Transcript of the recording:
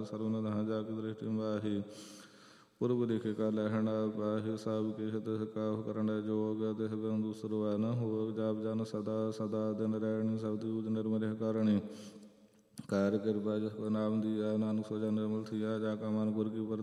ਸਰਵਨਦਹ ਜਾ ਕੇ ਦ੍ਰਿਸ਼ਟੀ ਵਾਹੀ ਪੁਰਬ ਲਿਖੇ ਕਾ ਲਹਿਣ ਪਾਹਿ ਸਭ ਕਿਛ ਤਿਸ ਕਾਹੁ ਕਰਨ ਜੋਗ ਤਿਸ ਬਿਨ ਦੂਸਰੋ ਹੈ ਨ ਹੋਗ ਜਪ ਜਨ ਸਦਾ ਸਦਾ ਦਿਨ ਰਹਿਣੀ ਸਬਦ ਊਜ ਨਿਰਮਲਿ ਕਰਣੀ ਕਾਰ ਕਿਰਪਾ ਜਿਸ ਕੋ ਨਾਮ ਦੀਆ ਨਾਨਕ ਸੋ ਜਨ ਨਿਰਮਲ ਥੀਆ ਜਾ ਕਾ ਮਨ ਗੁਰ ਕੀ